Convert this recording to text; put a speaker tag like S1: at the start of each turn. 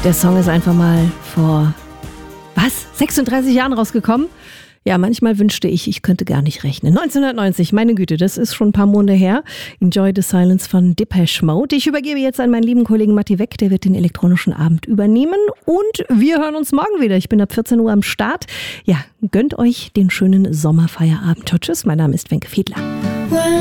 S1: Der Song ist einfach mal vor, 36 Jahren rausgekommen? Ja, manchmal wünschte ich könnte gar nicht rechnen. 1990, meine Güte, das ist schon ein paar Monate her. Enjoy the Silence von Depeche Mode. Ich übergebe jetzt an meinen lieben Kollegen Matti Weck, der wird den elektronischen Abend übernehmen. Und wir hören uns morgen wieder. Ich bin ab 14 Uhr am Start. Ja, gönnt euch den schönen Sommerfeierabend. Tschüss, mein Name ist Wenke Fiedler.